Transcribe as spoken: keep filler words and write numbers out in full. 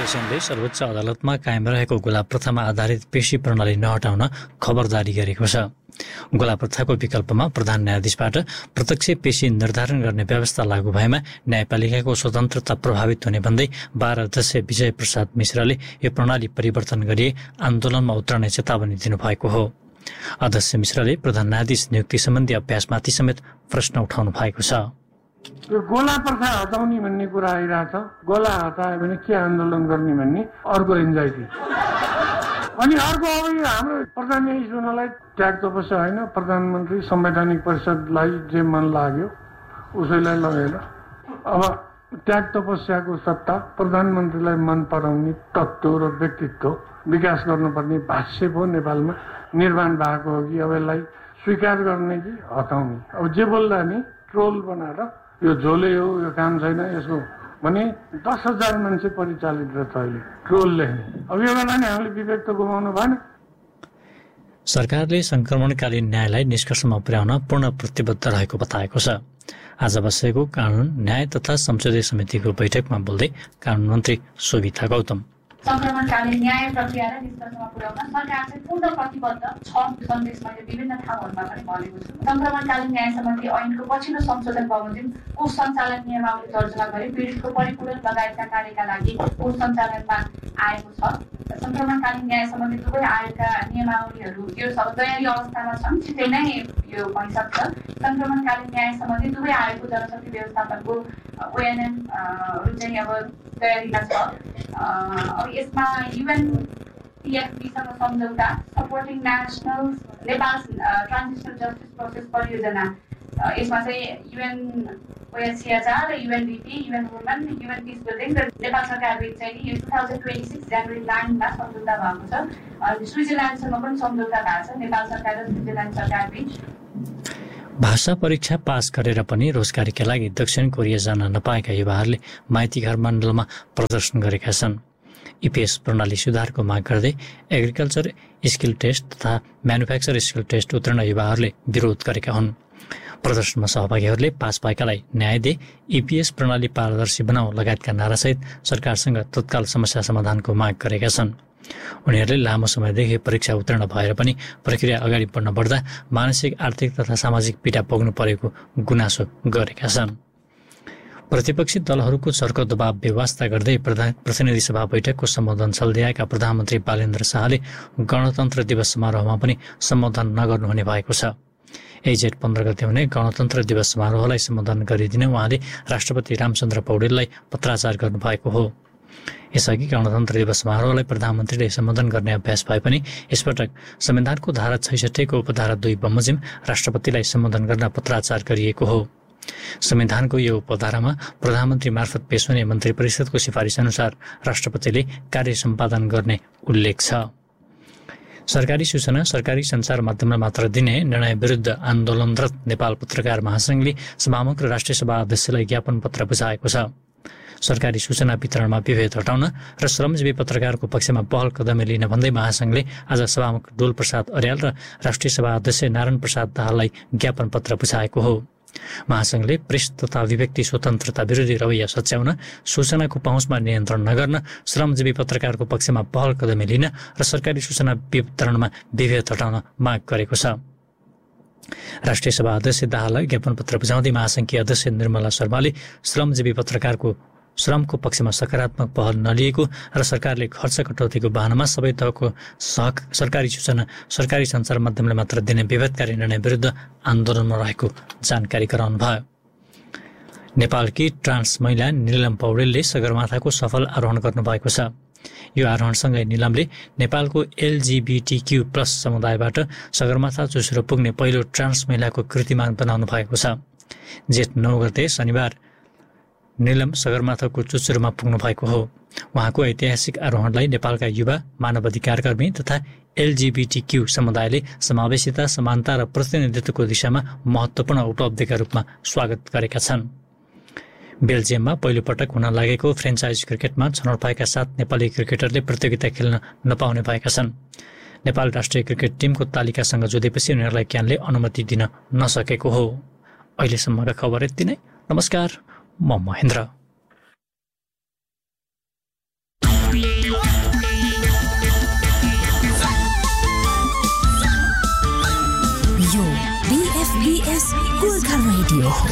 प्रशासनले सर्वोच्च अदालतमा कायम रहेको गोला प्रथामा आधारित पेशी प्रणाली नहटाउन खबर जारी गरेको छ। गोला प्रथाको विकल्पमा प्रधान न्यायाधीशबाट प्रत्यक्ष पेशी निर्धारण गर्ने व्यवस्था लागू भएमा न्यायपालिकाको स्वतन्त्रता प्रभावित हुने भन्दै बार अध्यक्ष विजय प्रसाद मिश्रले यो प्रणाली परिवर्तन गरी आन्दोलनमा उत्रने चेतावनी दिनुभएको हो। अध्यक्ष मिश्रले प्रधान न्यायाधीश नियुक्ति सम्बन्धी अभ्यासमाथि समेत प्रश्न उठाउनु भएको छ। यो गोला प्रथा हटाउने भन्ने कुरा आइरहेछ। गोला हटायो भने के आन्दोलन गर्ने भन्ने अर्को एन्जाइटी। अनि अर्को अब हाम्रो प्रधान न्यायाधीश हुनलाई त्याग तपस्या होइन, प्रधानमन्त्री संवैधानिक परिषदलाई जे मन लाग्यो उसैलाई लगेर अब त्याग तपस्याको सट्टा प्रधानमन्त्रीलाई मन पराउने तत्त्व र व्यक्तित्व विकास गर्नुपर्ने भाष्य पो नेपालमा निर्माण भएको हो कि अब यसलाई स्वीकार गर्ने कि हटाउने। अब जे बोल्दा नि ट्रोल बनाएर यो झोले हो, यो काम छैन, यसको भने दस हजार मान्छे परिचालित रहेछ अहिले ट्रोल लेख्ने। अब यो बेला नि हामीले विवेक त गुमाउनु भएन। सरकारले संक्रमणकालीन न्यायलाई निष्कर्षमा पुर्याउन पूर्ण प्रतिबद्ध रहेको बताएको छ। आज बसेको कानून न्याय तथा संसदीय समितिको बैठकमा बोल्दै कानून मन्त्री शोभिता गौतम संक्रमणकालीन न्याय प्रक्रियालाई निष्कर्षमा पुर्याउन सरकार चाहिँ पूर्ण प्रतिबद्ध छ सन्देश मैले विभिन्न ठाउँहरूमा पनि भनेको छु। संक्रमणकालीन न्याय सम्बन्धी ऐनको पछिल्लो संशोधन बमोजिम कोष सञ्चालन नियमावली तर्जुमा गरी पीडितको परिपूरण लगायतका कार्यका लागि कोष सञ्चालनमा आएको छ। संक्रमणकालीन न्याय सम्बन्धी दुवै आयोगका नियमावलीहरू यो सब तयारी अवस्थामा छन्, छिटै नै यो भइसक्छ। संक्रमणकालीन न्याय सम्बन्धी दुवै आयोगको जनशक्ति व्यवस्थापनको ओएनएमहरू चाहिँ अब तयारीमा छ। अब यसमा युएनपिएफपीसँग सम्झौता, supporting national Nepal transitional justice process परियोजना, यसमा चाहिँ युएन ओएचसिएचआर र UNDP, UAN woman, UAN piece building र नेपाल सरकार बीच चाहिँ यो टु थाउजन्ड ट्वेन्टी सिक्स जनवरी नाइनमा सम्झौता भएको छ। स्विजरल्यान्डसँग पनि सम्झौता भएको छ नेपाल सरकार र स्विजरल्यान्ड सरकार बीच। भाषा परीक्षा पास गरेर पनि रोजगारीका लागि दक्षिण कोरिया जान नपाएका युवाहरूले माइती घर मण्डलमा प्रदर्शन गरेका छन्। इपिएस प्रणाली सुधारको माग गर्दै एग्रिकल्चर स्किल टेस्ट तथा म्यानुफ्याक्चर स्किल टेस्ट उत्तीर्ण युवाहरूले विरोध गरेका हुन्। प्रदर्शनमा सहभागीहरूले पास पाएकालाई न्याय दे, इपिएस प्रणाली पारदर्शी बनाऊ लगायतका नारासहित सरकारसँग तत्काल समस्या समाधानको माग गरेका छन्। उनीहरूले लामो समयदेखि परीक्षा उत्तीर्ण भएर पनि प्रक्रिया अगाडि बढ्न बढ्दा मानसिक, आर्थिक तथा सामाजिक पीडा भोग्नु परेको गुनासो गरेका छन्। प्रतिपक्षी दलहरूको चर्को दबाव बेवास्ता गर्दै प्रधान प्रतिनिधि सभा बैठकको सम्बोधन चल्दै प्रधानमन्त्री बालेन्द्र शाहले गणतन्त्र दिवस समारोहमा पनि सम्बोधन नगर्नुहुने भएको छ। यही जेठ पन्ध्र गते हुने गणतन्त्र दिवस समारोहलाई सम्बोधन गरिदिन उहाँले राष्ट्रपति रामचन्द्र पौडेललाई पत्राचार गर्नुभएको हो। यसअघि गणतन्त्र दिवस समारोहलाई प्रधानमन्त्रीले सम्बोधन गर्ने अभ्यास भए पनि यसपटक संविधानको धारा छैसठीको उपधारा दुई बमोजिम राष्ट्रपतिलाई सम्बोधन गर्न पत्राचार गरिएको हो। संविधानको यो उपधारामा प्रधानमन्त्री मार्फत पेश हुने मन्त्री परिषदको सिफारिस अनुसार राष्ट्रपतिले कार्य सम्पादन गर्ने उल्लेख छ। सरकारी सूचना सरकारी सञ्चार माध्यमलाई मात्र दिने निर्णय विरुद्ध आन्दोलनरत नेपाल पत्रकार महासंघले सभामुख र राष्ट्रिय सभा अध्यक्षलाई ज्ञापन पत्र बुझाएको छ। सरकारी सूचना वितरणमा विभेद हटाउन र श्रमजीवी पत्रकारको पक्षमा पहल कदमी लिन भन्दै महासंघले आज सभामुख डोल प्रसाद अर्याल र राष्ट्रिय सभा अध्यक्ष नारायण प्रसाद दाहाललाई ज्ञापन पत्र बुझाएको हो। महासंघले प्रेस तथा अभिव्यक्ति स्वतन्त्रता विरोधी रवैया सच्याउन, सूचनाको पहुँचमा नियन्त्रण नगर्न, श्रमजीवी पत्रकारको पक्षमा पहल कदमी लिन र सरकारी सूचना वितरणमा विभेद हटाउन माग गरेको छ। राष्ट्रिय सभा अध्यक्ष दाहाललाई ज्ञापन पत्र बुझाउँदै महासंघीय अध्यक्ष निर्मला शर्माले श्रमजीवी पत्रकारको श्रमको पक्षमा सकारात्मक पहल नलिएको र सरकारले खर्च कटौतीको बहानामा सबै तहको सहक सरकारी सूचना सरकारी सञ्चार माध्यमले मात्र दिने विभेदकारी निर्णय विरुद्ध आन्दोलनमा रहेको जानकारी गराउनुभयो। नेपालकी ट्रान्स महिला निलम पौडेलले सगरमाथाको सफल आरोहण गर्नुभएको छ। यो आरोहणसँगै निलमले नेपालको एलजिबिटिक्यू प्लस समुदायबाट सगरमाथा चुचुरो पुग्ने पहिलो ट्रान्स महिलाको कीर्तिमान बनाउनु भएको छ। जेठ नौ गते शनिबार निलम सगरमाथाको चुचुरोमा पुग्नु भएको हो। उहाँको ऐतिहासिक आरोहणलाई नेपालका युवा, मानवाधिकार कर्मी तथा एलजिबिटिक्यू समुदायले समावेशिता, समानता र प्रतिनिधित्वको दिशामा महत्त्वपूर्ण उपलब्धिका रूपमा स्वागत गरेका छन्। बेल्जियममा पहिलोपटक हुन लागेको फ्रेन्चाइज क्रिकेटमा छनौट भएका सात नेपाली क्रिकेटरले प्रतियोगिता खेल्न नपाउने भएका छन्। नेपाल राष्ट्रिय क्रिकेट टिमको तालिकासँग जोडेपछि उनीहरूलाई क्यानले अनुमति दिन नसकेको हो। अहिलेसम्मका खबर यति नै। नमस्कार, म महेन्द्र। यो बीएफबीएस गोर्खा रेडियो